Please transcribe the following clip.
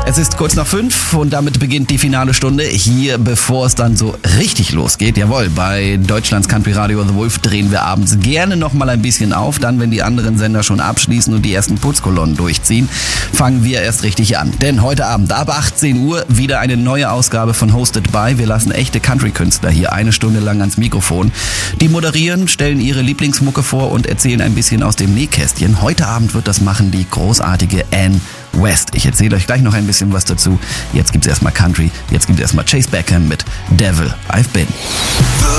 Es ist kurz nach 5 und damit beginnt die finale Stunde. Hier, bevor es dann so richtig losgeht. Jawohl, bei Deutschlands Country Radio The Wolf drehen wir abends gerne noch mal ein bisschen auf. Dann, wenn die anderen Sender schon abschließen und die ersten Putzkolonnen durchziehen, fangen wir erst richtig an. Denn heute Abend ab 18 Uhr wieder eine neue Ausgabe von Hosted by. Wir lassen echte Country-Künstler hier eine Stunde lang ans Mikrofon. Die moderieren, stellen ihre Lieblingsmucke vor und erzählen ein bisschen aus dem Nähkästchen. Heute Abend wird das machen die großartige Ann West. Ich erzähle euch gleich noch ein bisschen was dazu. Jetzt gibt's erstmal Country, jetzt gibt's erstmal Chase Beckham mit Devil I've Been.